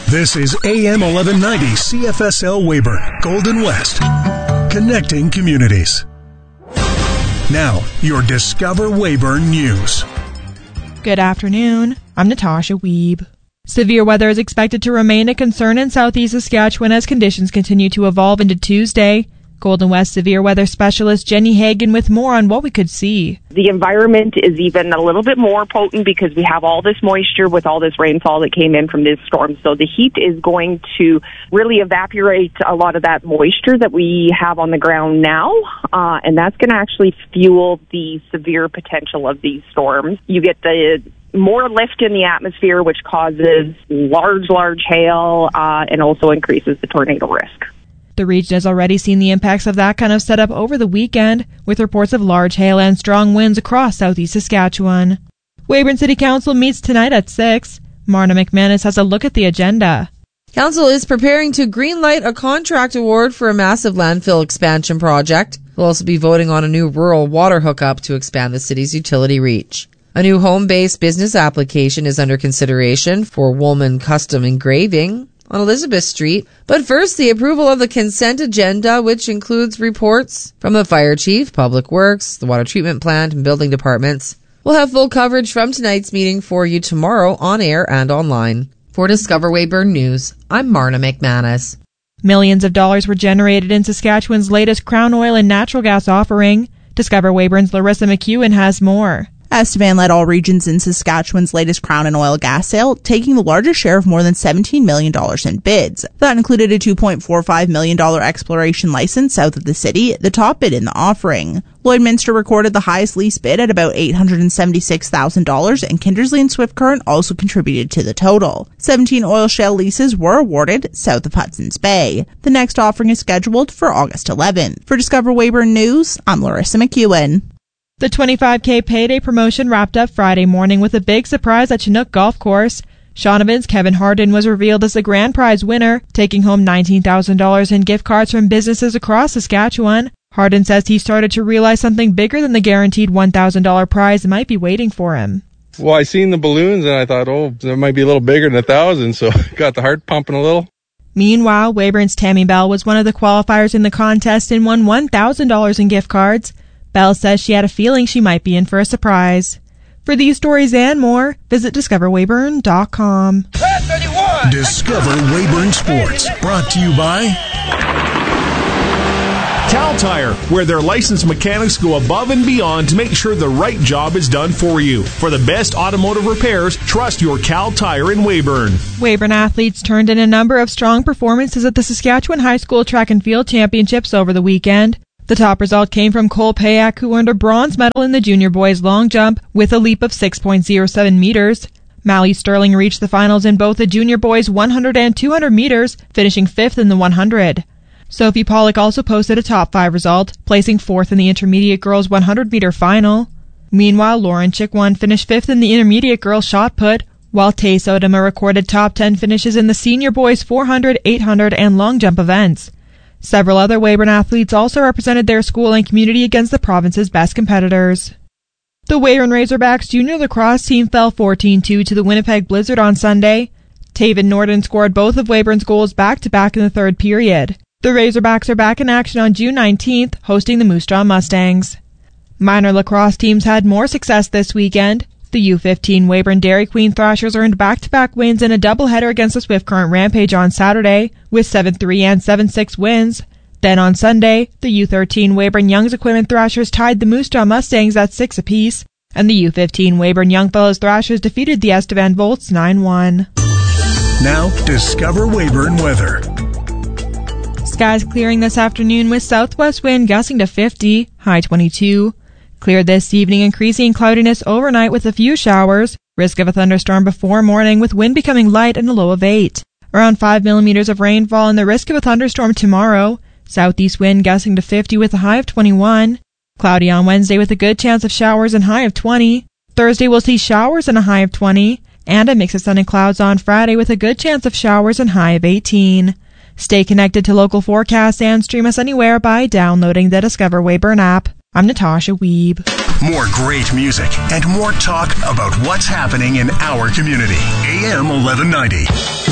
This is AM 1190 CFSL Weyburn, Golden West, connecting communities. Now, your Discover Weyburn News. Good afternoon. I'm Natasha Wiebe. Severe weather is expected to remain a concern in southeast Saskatchewan as conditions continue to evolve into Tuesday. Golden West severe weather specialist Jenny Hagan with more on what we could see. The environment is even a little bit more potent because we have all this moisture with all this rainfall that came in from this storm. So the heat is going to really evaporate a lot of that moisture that we have on the ground now. And that's going to actually fuel the severe potential of these storms. You get the more lift in the atmosphere, which causes large hail and also increases the tornado risk. The region has already seen the impacts of that kind of setup over the weekend, with reports of large hail and strong winds across southeast Saskatchewan. Weyburn City Council meets tonight at 6. Marna McManus has a look at the agenda. Council is preparing to greenlight a contract award for a massive landfill expansion project. We'll also be voting on a new rural water hookup to expand the city's utility reach. A new home-based business application is under consideration for Woolman Custom Engraving on Elizabeth Street. But first, the approval of the consent agenda, which includes reports from the fire chief, public works, the water treatment plant, and building departments. We'll have full coverage from tonight's meeting for you tomorrow on air and online. For Discover Weyburn News, I'm Marna McManus. Millions of dollars were generated in Saskatchewan's latest Crown Oil and natural gas offering. Discover Weyburn's Larissa McEwen has more. Estevan led all regions in Saskatchewan's latest Crown and Oil gas sale, taking the largest share of more than $17 million in bids. That included a $2.45 million exploration license south of the city, the top bid in the offering. Lloydminster recorded the highest lease bid at about $876,000, and Kindersley and Swift Current also contributed to the total. 17 oil shale leases were awarded south of Hudson's Bay. The next offering is scheduled for August 11th. For Discover Weyburn News, I'm Larissa McEwen. The 25K payday promotion wrapped up Friday morning with a big surprise at Chinook Golf Course. Shaughnavan's Kevin Hardin was revealed as the grand prize winner, taking home $19,000 in gift cards from businesses across Saskatchewan. Hardin says he started to realize something bigger than the guaranteed $1,000 prize might be waiting for him. Well, I seen the balloons and I thought, it might be a little bigger than 1,000, so got the heart pumping a little. Meanwhile, Weyburn's Tammy Bell was one of the qualifiers in the contest and won $1,000 in gift cards. Bell says she had a feeling she might be in for a surprise. For these stories and more, visit discoverweyburn.com. Discover Weyburn Sports, brought to you by Cal Tire, where their licensed mechanics go above and beyond to make sure the right job is done for you. For the best automotive repairs, trust your Cal Tire in Weyburn. Weyburn athletes turned in a number of strong performances at the Saskatchewan High School Track and Field Championships over the weekend. The top result came from Cole Payak, who earned a bronze medal in the junior boys long jump with a leap of 6.07 meters. Mally Sterling reached the finals in both the junior boys 100 and 200 meters, finishing 5th in the 100. Sophie Pollock also posted a top 5 result, placing 4th in the intermediate girls 100-meter final. Meanwhile, Lauren Chickwon finished 5th in the intermediate girls shot put, while Tay Sodoma recorded top 10 finishes in the senior boys 400, 800, and long jump events. Several other Weyburn athletes also represented their school and community against the province's best competitors. The Weyburn Razorbacks junior lacrosse team fell 14-2 to the Winnipeg Blizzard on Sunday. Taven Norden scored both of Weyburn's goals back-to-back in the third period. The Razorbacks are back in action on June 19th, hosting the Moose Jaw Mustangs. Minor lacrosse teams had more success this weekend. The U15 Weyburn Dairy Queen Thrashers earned back-to-back wins in a doubleheader against the Swift Current Rampage on Saturday, with 7-3 and 7-6 wins. Then on Sunday, the U13 Weyburn Young's Equipment Thrashers tied the Moose Jaw Mustangs at 6 apiece, and the U15 Weyburn Youngfellows Thrashers defeated the Estevan Volts 9-1. Now, Discover Weyburn weather. Skies clearing this afternoon with southwest wind gusting to 50, high 22. Clear this evening, increasing cloudiness overnight with a few showers. Risk of a thunderstorm before morning with wind becoming light and a low of 8. Around 5 millimeters of rainfall and the risk of a thunderstorm tomorrow. Southeast wind gusting to 50 with a high of 21. Cloudy on Wednesday with a good chance of showers and high of 20. Thursday we'll see showers and a high of 20. And a mix of sun and clouds on Friday with a good chance of showers and high of 18. Stay connected to local forecasts and stream us anywhere by downloading the Discover Weyburn app. I'm Natasha Wiebe. More great music and more talk about what's happening in our community. AM 1190.